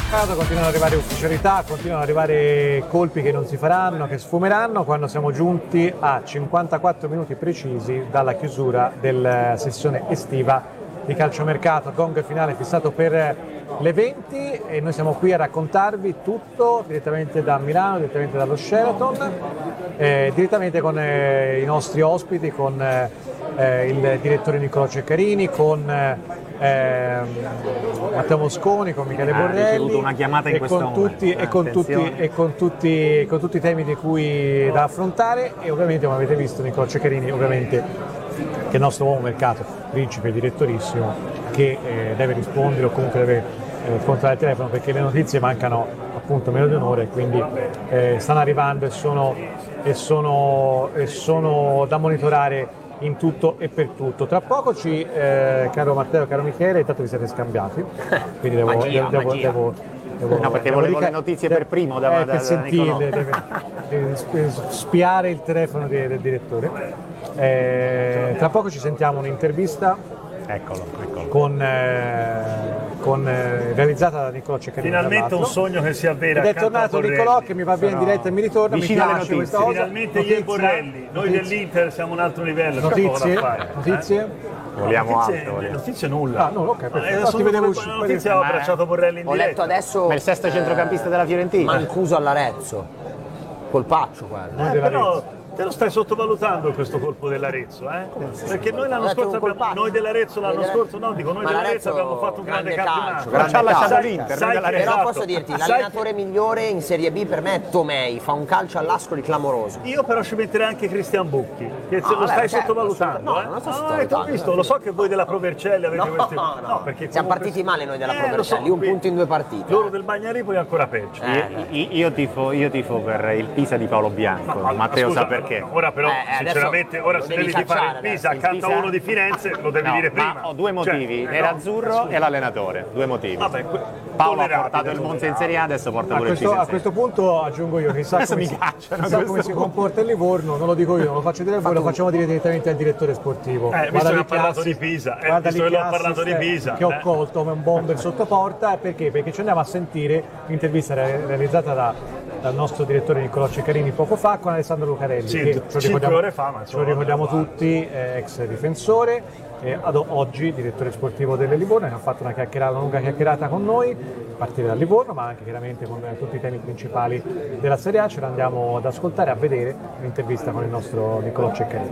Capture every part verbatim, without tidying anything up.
Continuano ad arrivare ufficialità, continuano ad arrivare colpi che non si faranno, che sfumeranno quando siamo giunti a cinquantaquattro minuti precisi dalla chiusura della sessione estiva di calciomercato. Gong finale fissato per le venti e noi siamo qui a raccontarvi tutto direttamente da Milano, direttamente dallo Sheraton, eh, direttamente con eh, i nostri ospiti, con eh, il direttore Niccolò Ceccarini, con eh, Eh, Matteo Mosconi, con Michele ah, Borrelli una chiamata in e, con tutti, ah, e, con tutti, e con tutti con tutti i temi di cui da affrontare e ovviamente, come avete visto, Niccolò Ceccarini ovviamente che è il nostro uomo mercato, principe direttorissimo, che eh, deve rispondere o comunque deve eh, rispondere al telefono perché le notizie mancano appunto meno di un'ora e quindi eh, stanno arrivando e sono, e, sono, e sono da monitorare in tutto e per tutto. Tra poco ci, eh, caro Matteo, caro Michele, intanto vi siete scambiati, quindi devo, magia, devo, magia. devo, devo no, perché devo volevo rica- le notizie de- per primo da, eh, da, per da sentirle, deve, deve spiare il telefono di, del direttore. Eh, tra poco ci sentiamo un'intervista eccolo, eccolo. con, eh, con eh, realizzata da Niccolò Ceccarini. Finalmente un sogno che si avvera. Ed è tornato Niccolò che mi va via in diretta e mi ritorna, mi vicino alle piace notizie. questa cosa. Finalmente Notizie, io e Borrelli, noi notizie. dell'Inter siamo un altro livello. Notizie? C'è poco da fare, Notizie? eh? Vogliamo notizie, altro, vogliamo. notizie nulla. Ah, no, ok, perfetto. Eh, No, sono ti vedevo due uscire. notizie, ho abbracciato Borrelli in Ho diretta. letto adesso Ma il sesto centrocampista della Fiorentina. Mancuso all'Arezzo, colpaccio quello. Eh, però te lo stai sottovalutando questo colpo dell'Arezzo, eh? Perché noi l'anno Ho detto scorso un abbiamo, colpaccio. noi dell'Arezzo l'anno Noi della- scorso, no, dico noi Ma dell'Arezzo l'Arezzo, abbiamo fatto un grande, grande calcio, campionato. grande Ci ha lasciato calcio. l'Inter, sai noi che- dell'Arezzo. Però esatto. posso dirti, Sai l'allenatore migliore in Serie B per me è Tomei, fa un calcio all'ascoli clamoroso. Io però ci metterei anche Cristian Bucchi, che No, se lo vabbè, stai certo, sottovalutando. no, eh? non lo sto Ah, sottovalutando. hai visto, lo so che voi della Provercelli avete No, questi. no, no. perché Siamo comunque- partiti male noi della Eh, Provercelli, lo so, un qui- punto in due partite. Loro del Bagnaripoli è ancora peggio. Eh. Io, io- io tifo, io tifo per il Pisa di Paolo Bianco, Ma- Matteo scusa, sa perché. Ora però, Eh, adesso sinceramente, ora lo se devi devi fare il cacciare Pisa adesso, il accanto a Pisa- uno di Firenze, lo devi No, dire ma prima. ho due motivi, Cioè, eh, l'erazzurro no, e l'allenatore, due motivi. Vabbè, que- Paolo ha tollerabile, portato il Monza in Serie A, adesso porta A pure il questo, Pisa a in Serie questo punto aggiungo io che sa Adesso come, mi si, cacciano a chissà questo come si punto. comporta il Livorno, non lo dico io, non lo faccio dire voi, lo facciamo dire direttamente al direttore sportivo. Eh, visto Guarda che lì ha parlato che di assist- Pisa, eh, guarda visto lì che l'ho che parlato di assist Pisa, che ho eh. colto come un bomber sotto porta, perché? Perché ci andiamo a sentire l'intervista re- realizzata da, dal nostro direttore Niccolò Ceccarini poco fa con Alessandro Lucarelli, Sì, che ce lo cinque ricordiamo, ore fa, ma ce insomma, lo ricordiamo vabbè, tutti, eh, ex difensore. Eh, ad oggi direttore sportivo delle Livorno, che ha fatto una, chiacchierata, una lunga chiacchierata con noi, a partire dal Livorno, ma anche chiaramente con eh, tutti i temi principali della Serie A. Ce l'andiamo ad ascoltare, a vedere l'intervista con il nostro Niccolò Ceccarini.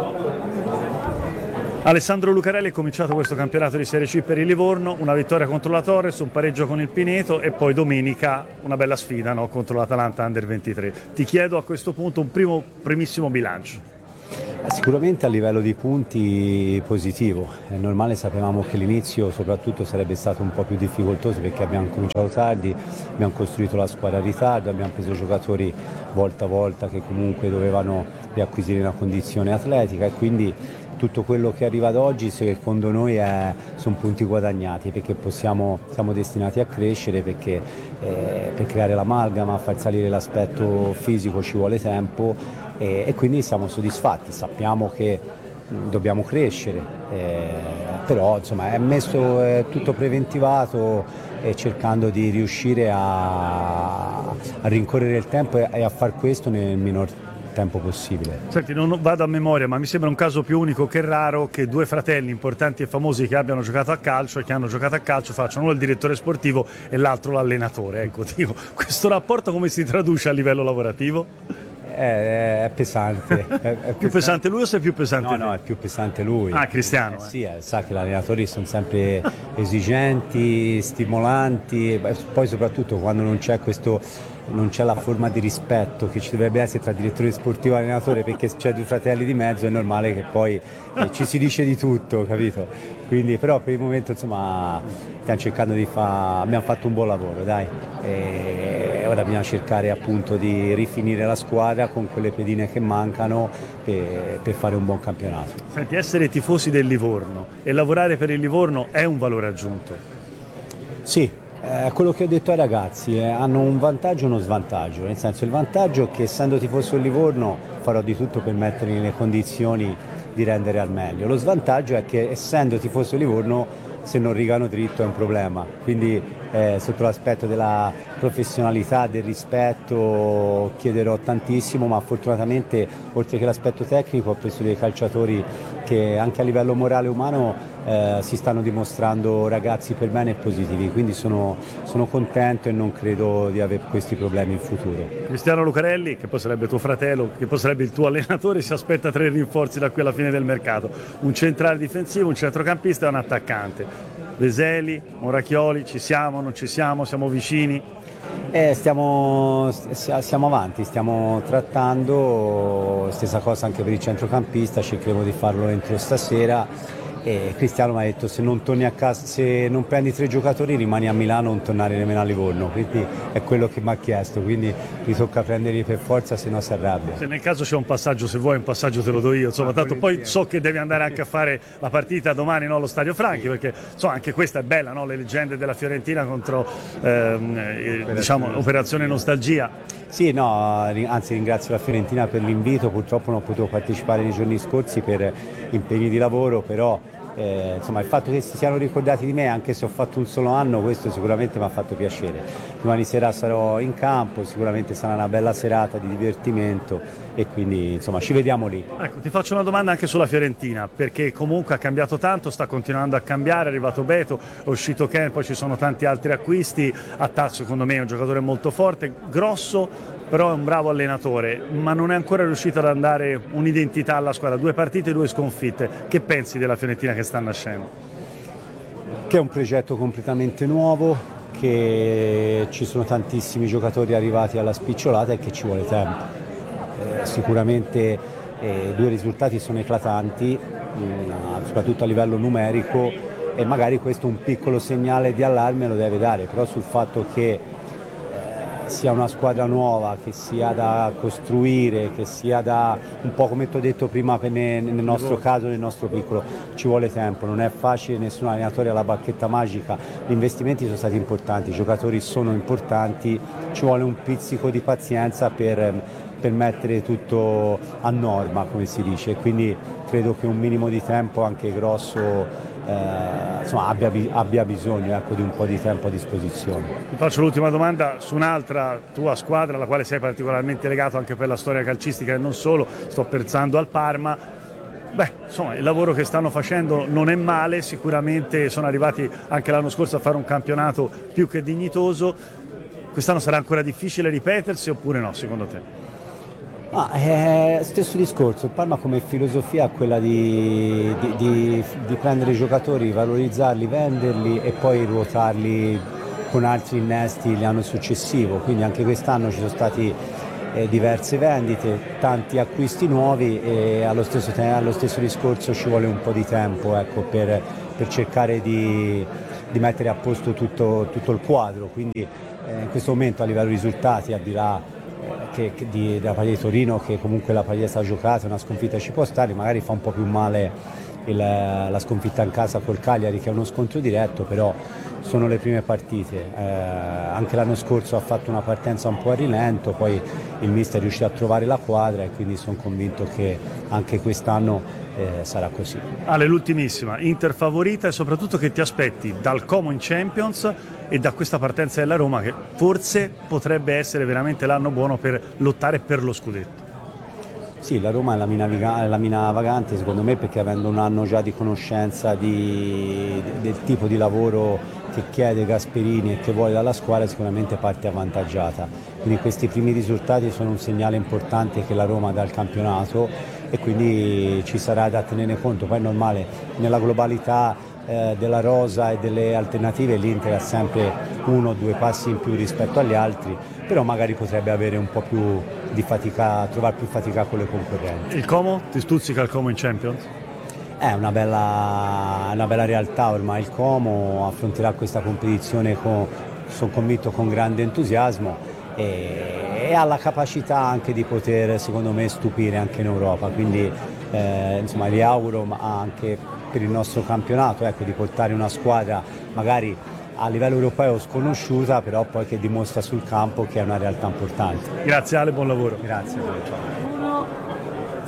Alessandro Lucarelli, è cominciato questo campionato di Serie C per il Livorno, una vittoria contro la Torres, un pareggio con il Pineto e poi domenica una bella sfida, no, contro l'Atalanta Under ventitré. Ti chiedo a questo punto un primo primissimo bilancio. Sicuramente a livello di punti positivo, è normale, sapevamo che l'inizio soprattutto sarebbe stato un po' più difficoltoso perché abbiamo cominciato tardi, abbiamo costruito la squadra a ritardo, abbiamo preso giocatori volta a volta che comunque dovevano riacquisire una condizione atletica e quindi tutto quello che arriva ad oggi secondo noi è, sono punti guadagnati perché possiamo, siamo destinati a crescere perché eh, per creare l'amalgama, a far salire l'aspetto fisico ci vuole tempo e, e quindi siamo soddisfatti, sappiamo che mh, dobbiamo crescere, eh, però insomma è messo è tutto preventivato e cercando di riuscire a, a rincorrere il tempo e, e a far questo nel minor tempo possibile. Senti, non vado a memoria, ma mi sembra un caso più unico che raro che due fratelli importanti e famosi che abbiano giocato a calcio e che hanno giocato a calcio facciano uno il direttore sportivo e l'altro l'allenatore. Ecco, dico, questo rapporto come si traduce a livello lavorativo? È, è pesante. È, è Più pesante lui o sei più pesante No, te? no, è più pesante lui. Ah, Cristiano. Eh, eh. sì, eh, sa che gli allenatori sono sempre esigenti, stimolanti, e poi soprattutto quando non c'è questo non c'è la forma di rispetto che ci dovrebbe essere tra direttore sportivo e allenatore, perché c'è due fratelli di mezzo, è normale che poi eh, ci si dice di tutto, capito? Quindi però per il momento insomma stiamo cercando di fare, abbiamo fatto un buon lavoro, dai, e ora bisogna cercare appunto di rifinire la squadra con quelle pedine che mancano per, per fare un buon campionato. Senti, essere tifosi del Livorno e lavorare per il Livorno è un valore aggiunto. Sì, eh, quello che ho detto ai ragazzi, eh, hanno un vantaggio e uno svantaggio, nel senso il vantaggio è che essendo tifoso del Livorno farò di tutto per mettermi nelle condizioni di rendere al meglio, lo svantaggio è che essendo tifoso del Livorno se non rigano dritto è un problema, quindi eh, sotto l'aspetto della professionalità, del rispetto chiederò tantissimo, ma fortunatamente oltre che l'aspetto tecnico ho preso dei calciatori che anche a livello morale e umano eh, si stanno dimostrando ragazzi per bene e positivi, quindi sono, sono contento e non credo di avere questi problemi in futuro. Cristiano Lucarelli, che poi sarebbe tuo fratello, che poi sarebbe il tuo allenatore, si aspetta tre rinforzi da qui alla fine del mercato, un centrale difensivo, un centrocampista e un attaccante. Veseli, Moracchioli, ci siamo, non ci siamo, siamo vicini? Eh, stiamo, siamo avanti, stiamo trattando, stessa cosa anche per il centrocampista, cercheremo di farlo entro stasera. E Cristiano mi ha detto se non torni a casa, se non prendi tre giocatori rimani a Milano, non tornare nemmeno a Livorno, quindi è quello che mi ha chiesto, quindi mi tocca prenderli per forza, se no si arrabbia. Se nel caso c'è un passaggio, se vuoi un passaggio te lo do io, insomma, tanto poi so che devi andare anche a fare la partita domani, no, allo Stadio Franchi, perché insomma, anche questa è bella, no? Le leggende della Fiorentina contro ehm, eh, diciamo, Operazione Nostalgia. Sì, no, anzi ringrazio la Fiorentina per l'invito, purtroppo non potevo partecipare nei giorni scorsi per impegni di lavoro, però Eh, insomma, il fatto che si siano ricordati di me, anche se ho fatto un solo anno, questo sicuramente mi ha fatto piacere. Domani sera sarò in campo, sicuramente sarà una bella serata di divertimento e quindi insomma ci vediamo lì. Ecco, ti faccio una domanda anche sulla Fiorentina, perché comunque ha cambiato tanto, sta continuando a cambiare, è arrivato Beto, è uscito Ken, poi ci sono tanti altri acquisti. Attazzo secondo me è un giocatore molto forte, grosso, però è un bravo allenatore, ma non è ancora riuscito ad andare un'identità alla squadra, due partite e due sconfitte. Che pensi della Fiorentina che sta nascendo? Che è un progetto completamente nuovo, che ci sono tantissimi giocatori arrivati alla spicciolata e che ci vuole tempo. Eh, sicuramente eh, due risultati sono eclatanti, mh, soprattutto a livello numerico, e magari questo un piccolo segnale di allarme lo deve dare, però sul fatto che sia una squadra nuova, che sia da costruire, che sia da, un po' come ti ho detto prima nel nostro caso, nel nostro piccolo, ci vuole tempo, non è facile, nessun allenatore ha la bacchetta magica, gli investimenti sono stati importanti, i giocatori sono importanti, ci vuole un pizzico di pazienza per, per mettere tutto a norma, come si dice, quindi credo che un minimo di tempo anche grosso Eh, insomma, abbia, abbia bisogno ecco, di un po' di tempo a disposizione. Ti faccio l'ultima domanda su un'altra tua squadra alla quale sei particolarmente legato anche per la storia calcistica e non solo, sto pensando al Parma. Beh, insomma, il lavoro che stanno facendo non è male, sicuramente sono arrivati anche l'anno scorso a fare un campionato più che dignitoso. Quest'anno sarà ancora difficile ripetersi oppure no, secondo te? Ah, eh, stesso discorso, il Parma come filosofia è quella di, di, di, di prendere i giocatori, valorizzarli, venderli e poi ruotarli con altri innesti l'anno successivo, quindi anche quest'anno ci sono stati eh, diverse vendite, tanti acquisti nuovi e allo stesso, allo stesso discorso ci vuole un po' di tempo ecco, per, per cercare di, di mettere a posto tutto, tutto il quadro, quindi eh, in questo momento a livello risultati, al di là Che, che di, della partita di Torino, che comunque la partita sta giocata, una sconfitta ci può stare, magari fa un po' più male il, la sconfitta in casa col Cagliari che è uno scontro diretto, però sono le prime partite, eh, anche l'anno scorso ha fatto una partenza un po' a rilento, poi il mister è riuscito a trovare la quadra e quindi sono convinto che anche quest'anno eh, sarà così. Ale, l'ultimissima, Inter favorita e soprattutto che ti aspetti dal Como in Champions e da questa partenza della Roma che forse potrebbe essere veramente l'anno buono per lottare per lo scudetto. Sì, la Roma è la mina, è la mina vagante secondo me, perché avendo un anno già di conoscenza di, del tipo di lavoro che chiede Gasperini e che vuole dalla squadra, sicuramente parte avvantaggiata. Quindi questi primi risultati sono un segnale importante che la Roma dà al campionato e quindi ci sarà da tenere conto. Poi è normale, nella globalità eh, della rosa e delle alternative l'Inter ha sempre uno o due passi in più rispetto agli altri, però magari potrebbe avere un po' più di fatica, trovare più fatica con le concorrenti. Il Como? Ti stuzzica il Como in Champions? È una bella, una bella realtà ormai il Como, affronterà questa competizione con, sono convinto, con grande entusiasmo e, e ha la capacità anche di poter secondo me stupire anche in Europa, quindi eh, insomma gli auguro anche per il nostro campionato ecco, di portare una squadra magari a livello europeo sconosciuta, però poi che dimostra sul campo che è una realtà importante. Grazie Ale, buon lavoro. Grazie.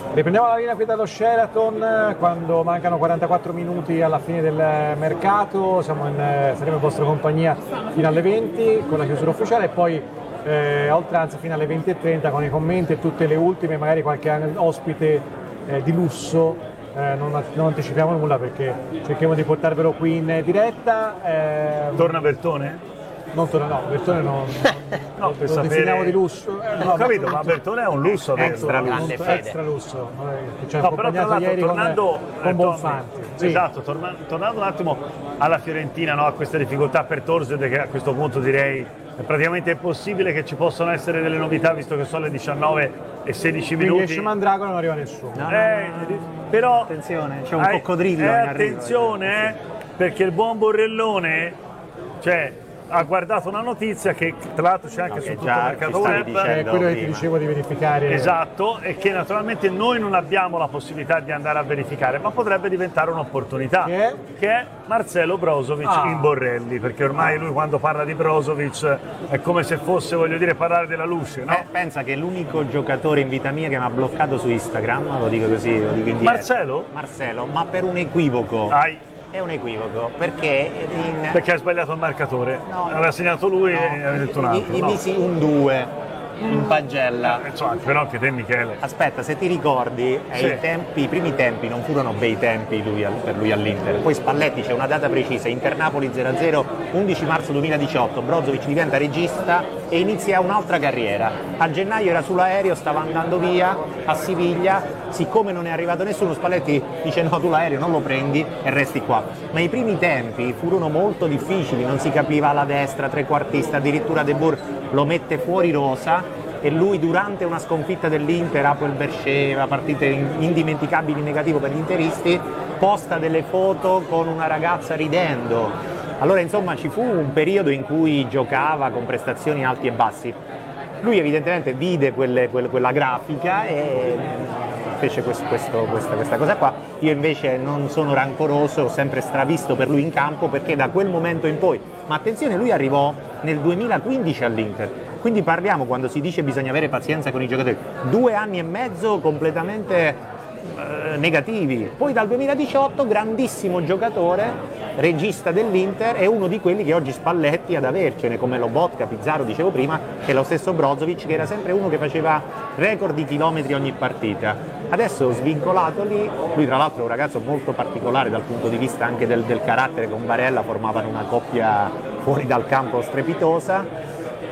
Riprendiamo la linea qui dallo Sheraton quando mancano quarantaquattro minuti alla fine del mercato, siamo in, saremo in vostra compagnia fino alle venti con la chiusura ufficiale e poi eh, a oltranza fino alle venti e trenta con i commenti e tutte le ultime, magari qualche ospite eh, di lusso, eh, non, non anticipiamo nulla perché cerchiamo di portarvelo qui in diretta. Eh, Torna Bertone? Non torna, no, Bertone non, No, per lo sapere- definiamo di lusso. Eh, Ho capito, ma Bertone è un lusso, vero? Extra lusso. Grande fede. Extra lusso, eh, che ci ha No, però tra accompagnato l'altro ieri tornando, con, eh, con Tommy, Bonfanti. Sì. esatto, torna- tornando un attimo alla Fiorentina, no, a queste difficoltà per Torsed, che a questo punto direi è praticamente impossibile che ci possano essere delle novità visto che sono le diciannove e sedici Quindi minuti. esce Mandrago e non arriva nessuno. No, Eh, però Attenzione, c'è un hai- coccodrillo eh, in arrivo. attenzione, eh, perché il buon Borrellone, cioè, ha guardato una notizia che tra l'altro c'è anche No, su che tutto già il ci mercato stavi web. dicendo. È quello che ti prima. dicevo di verificare. Esatto, e che naturalmente noi non abbiamo la possibilità di andare a verificare, ma potrebbe diventare un'opportunità, Che è? che è Marcelo Brozovic Ah. in Borrelli, perché ormai lui quando parla di Brozovic è come se fosse, voglio dire, parlare della luce, no? Eh, pensa che è l'unico giocatore in vita mia che mi ha bloccato su Instagram, lo dico così, lo dico in diretta. Marcelo? Marcelo, ma per un equivoco. Ai, È un equivoco, perché in... perché ha sbagliato il marcatore, No, aveva segnato lui no, e aveva detto un gli- altro. Gli no. misi un due in pagella. Eh, Insomma, però anche te Michele. Aspetta, se ti ricordi, eh, Sì. i, tempi, i primi tempi non furono bei tempi lui al- per lui all'Inter. Poi Spalletti c'è una data precisa, Inter-Napoli zero a zero, undici marzo duemiladiciotto, Brozovic diventa regista e inizia un'altra carriera. A gennaio era sull'aereo, stava andando via a Siviglia, siccome non è arrivato nessuno, Spalletti dice no, tu l'aereo non lo prendi e resti qua. Ma i primi tempi furono molto difficili, non si capiva alla destra, trequartista, addirittura De Boer lo mette fuori rosa e lui durante una sconfitta dell'Inter, Apoel Beersheva, partite indimenticabili in negativo per gli interisti, posta delle foto con una ragazza ridendo. Allora insomma ci fu un periodo in cui giocava con prestazioni alti e bassi. Lui evidentemente vide quelle- quelle- quella grafica e fece questo- questo- questa, questa cosa qua. Io invece non sono rancoroso, ho sempre stravisto per lui in campo perché da quel momento in poi, ma attenzione, lui arrivò nel duemilaquindici all'Inter, quindi parliamo, quando si dice bisogna avere pazienza con i giocatori, due anni e mezzo completamente eh, negativi. Poi dal duemiladiciotto grandissimo giocatore, regista dell'Inter, è uno di quelli che oggi Spalletti ad avercene, come Lobotka, Pizarro dicevo prima, e lo stesso Brozovic, che era sempre uno che faceva record di chilometri ogni partita. Adesso svincolato lì, lui tra l'altro è un ragazzo molto particolare dal punto di vista anche del, del carattere, con Barella formavano una coppia fuori dal campo strepitosa.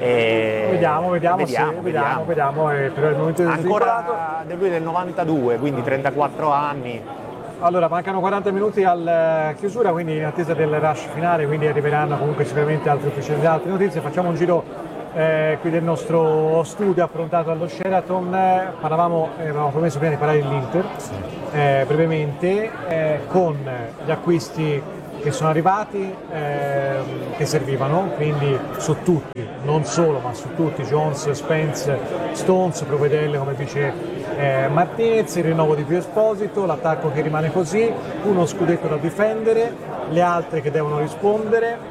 E Vediamo, vediamo, vediamo, sì, vediamo, vediamo, eh, però il momento del svincolato. Ancora di lui del novantadue, quindi trentaquattro anni. Allora, mancano quaranta minuti alla chiusura, quindi in attesa del rush finale, quindi arriveranno comunque sicuramente altre ufficialità, altre notizie. Facciamo un giro eh, qui del nostro studio approntato allo Sheraton. Eh, parlavamo, eh, avevamo promesso prima di parlare dell'Inter, eh, brevemente, eh, con gli acquisti che sono arrivati, ehm, che servivano, quindi su tutti, non solo, ma su tutti, Jones, Spence, Stones, Provedelle, come dice eh, Martinez, il rinnovo di Pio Esposito, l'attacco che rimane così, uno scudetto da difendere, le altre che devono rispondere.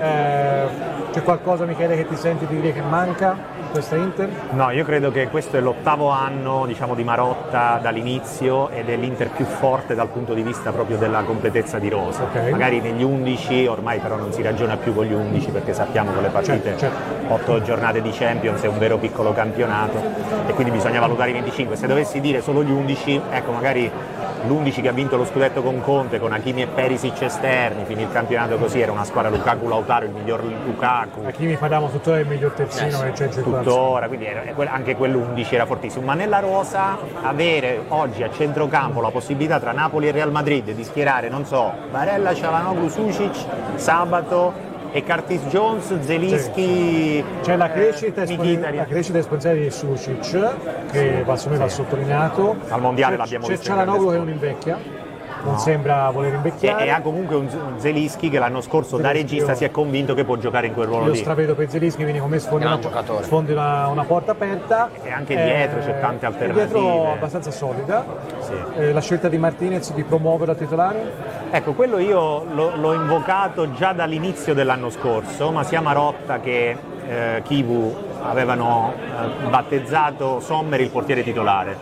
Eh, c'è qualcosa, Michele, che ti senti di dire che manca in questa Inter? No, io credo che questo è l'ottavo anno, diciamo, di Marotta dall'inizio ed è l'Inter più forte dal punto di vista proprio della completezza di rosa. Ok. Magari negli undici, ormai però non si ragiona più con gli undici perché sappiamo che le partite, Certo, certo. otto giornate di Champions è un vero piccolo campionato e quindi bisogna valutare i venticinque. Se dovessi dire solo gli undici, ecco, magari l'undici che ha vinto lo scudetto con Conte, con Hakimi e Perisic esterni, finì il campionato così, era una squadra Lukaku-Lautaro, il miglior Lukaku. A chi mi parliamo tuttora del miglior terzino che c'è in circolazione. Tuttora, quindi era- anche quell'undici era fortissimo, ma nella rosa avere oggi a centrocampo la possibilità tra Napoli e Real Madrid di schierare, non so, Barella, Çalhanoğlu, Sušić, Sabato e Curtis Jones, Zelinski, C'è la eh, crescita, espone- Mkhitaryan. la crescita esponenziale di Sušić, che va, secondo me va sottolineato. Al mondiale C'è- l'abbiamo c'è visto in grande Çalhanoğlu che squadra. non invecchia, non sembra voler E, invecchiare. e ha comunque un, un Zelinski che l'anno scorso da Zelinski, regista io- si è convinto che può giocare in quel ruolo Io lì. stravedo per Zelinski, quindi come sfondi, Gran una, giocatore. sfondi una, una porta aperta. E anche dietro c'è tante e alternative. Dietro abbastanza solida. Sì. Eh, la scelta di Martinez di promuovere a titolare. Ecco, quello io lo- l'ho invocato già dall'inizio dell'anno scorso, ma sia Marotta che eh, Chivu avevano eh, battezzato Sommer il portiere titolare.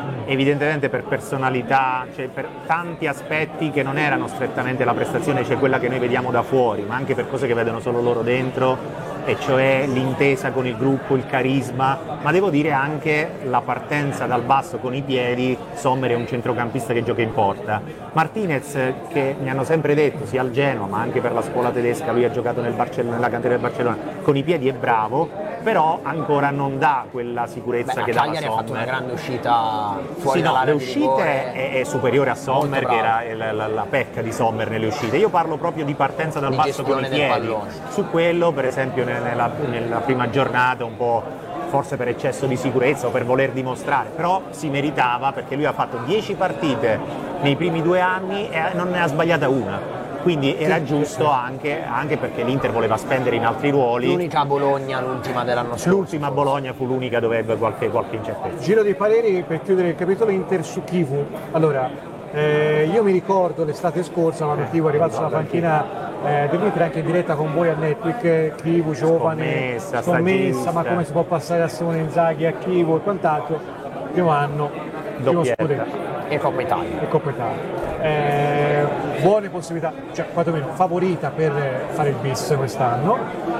evidentemente per personalità, cioè per tanti aspetti che non erano strettamente la prestazione, cioè quella che noi vediamo da fuori, ma anche per cose che vedono solo loro dentro, e cioè l'intesa con il gruppo, il carisma, ma devo dire anche la partenza dal basso con i piedi. Sommer è un centrocampista che gioca in porta. Martinez, che mi hanno sempre detto sia al Genoa ma anche per la scuola tedesca, lui ha giocato nel Barcellona, nella cantera del Barcellona, con i piedi è bravo, però ancora non dà quella sicurezza Beh, che dà Cagliari Sommer. ha fatto una grande uscita fuori Sì, no, dall'area le di uscite rigore. è, è superiore a Sommer, Molto che bravo. era la, la, la pecca di Sommer nelle uscite. Io parlo proprio di partenza dal Di basso con i gestione del piedi. pallone. Su quello, per esempio, ne- nella, nella prima giornata un po' forse per eccesso di sicurezza o per voler dimostrare, però si meritava, perché lui ha fatto dieci partite nei primi due anni e non ne ha sbagliata una. Quindi era giusto anche, anche perché l'Inter voleva spendere in altri ruoli. L'unica Bologna, l'ultima dell'anno scorso. L'ultima Bologna fu l'unica dove ebbe qualche, qualche incertezza. Giro di pareri per chiudere il capitolo Inter su Chivu. Allora, eh, io mi ricordo l'estate scorsa quando Chivu è arrivato sulla panchina eh, dell'Inter, anche in diretta con voi a Network, Chivu giovane, Scommessa, scommessa, ma stagista. come si può passare da Simone Inzaghi a Chivu e quant'altro. Primo anno, primo Doppietta. scudetto E Coppa Italia. e Coppa Italia. Eh, buone possibilità, cioè quantomeno favorita per fare il bis quest'anno.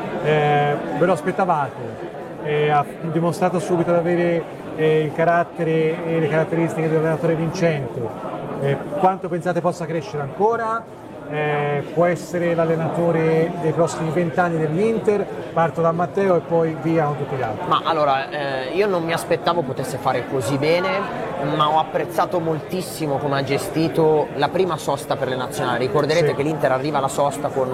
Eh, ve lo aspettavate, eh, ha dimostrato subito di avere eh, il carattere e le caratteristiche di un allenatore vincente. Eh, quanto pensate possa crescere ancora? Eh, può essere l'allenatore dei prossimi vent'anni dell'Inter? Parto da Matteo e poi via con tutti gli altri. Ma allora, eh, io non mi aspettavo potesse fare così bene, ma ho apprezzato moltissimo come ha gestito la prima sosta per le nazionali. Ricorderete Sì. che l'Inter arriva alla sosta con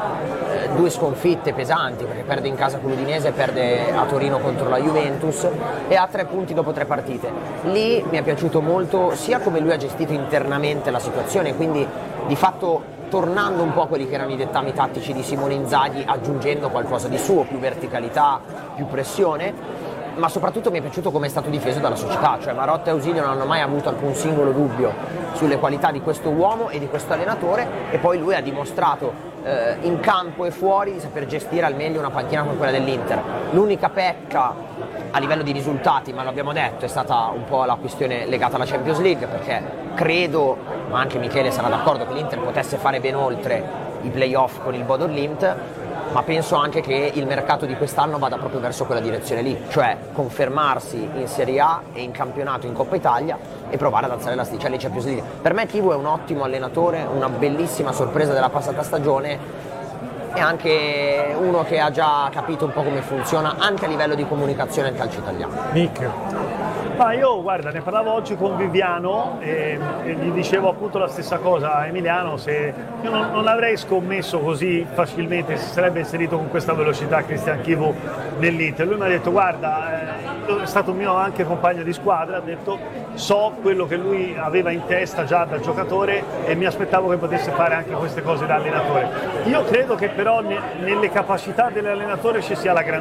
eh, due sconfitte pesanti, perché perde in casa con l'Udinese e perde a Torino contro la Juventus, e ha tre punti dopo tre partite. Lì mi è piaciuto molto sia come lui ha gestito internamente la situazione, quindi di fatto tornando un po' a quelli che erano i dettami tattici di Simone Inzaghi, aggiungendo qualcosa di suo, più verticalità, più pressione, ma soprattutto mi è piaciuto come è stato difeso dalla società, cioè Marotta e Ausilio non hanno mai avuto alcun singolo dubbio sulle qualità di questo uomo e di questo allenatore, e poi lui ha dimostrato eh, in campo e fuori di saper gestire al meglio una panchina come quella dell'Inter. L'unica pecca a livello di risultati, ma l'abbiamo detto, è stata un po' la questione legata alla Champions League, perché credo, ma anche Michele sarà d'accordo, che l'Inter potesse fare ben oltre i playoff con il Bodo Glimt, ma penso anche che il mercato di quest'anno vada proprio verso quella direzione lì, cioè confermarsi in Serie A e in campionato in Coppa Italia e provare ad alzare l'asticella in Champions League. Per me Chivu è un ottimo allenatore, una bellissima sorpresa della passata stagione, e anche uno che ha già capito un po' come funziona anche a livello di comunicazione del calcio italiano. Nick. Ma io, guarda, ne parlavo oggi con Viviano e, e gli dicevo appunto la stessa cosa a Emiliano, se io non, non l'avrei scommesso così facilmente, si sarebbe inserito con questa velocità Cristian Chivu nell'Inter. Lui mi ha detto, guarda, eh, è stato un mio anche compagno di squadra, ha detto, so quello che lui aveva in testa già da giocatore e mi aspettavo che potesse fare anche queste cose da allenatore. Io credo che però ne, nelle capacità dell'allenatore ci sia la grandezza